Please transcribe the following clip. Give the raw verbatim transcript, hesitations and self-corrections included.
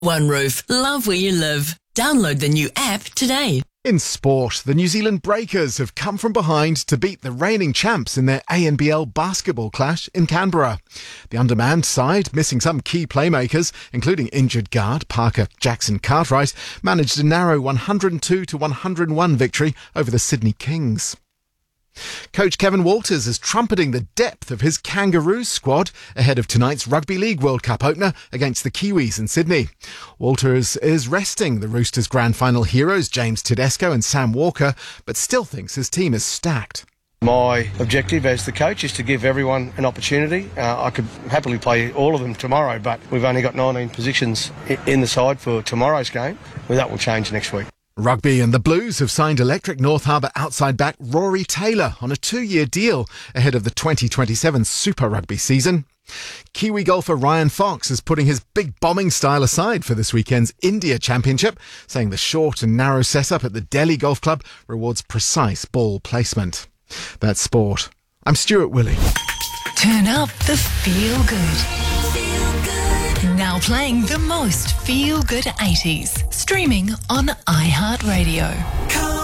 One Roof. Love where you live. Download the new app today. In sport, the New Zealand Breakers have come from behind to beat the reigning champs in their A N B L basketball clash in Canberra. The undermanned side, missing some key playmakers, including injured guard Parker Jackson Cartwright, managed a narrow one hundred two to one hundred one victory over the Sydney Kings. Coach Kevin Walters is trumpeting the depth of his Kangaroos squad ahead of tonight's Rugby League World Cup opener against the Kiwis in Sydney. Walters is resting the Roosters grand final heroes James Tedesco and Sam Walker, but still thinks his team is stacked. My objective as the coach is to give everyone an opportunity. Uh, I could happily play all of them tomorrow, but we've only got nineteen positions in the side for tomorrow's game. Well, that will change next week. Rugby and the Blues have signed Electric North Harbour outside back Rory Taylor on a two-year deal ahead of the twenty twenty-seven Super Rugby season. Kiwi golfer Ryan Fox is putting his big bombing style aside for this weekend's India Championship, saying the short and narrow setup at the Delhi Golf Club rewards precise ball placement. That's sport. I'm Stuart Willey. Turn up the feel good. Now playing the most feel good eighties. Streaming on iHeartRadio.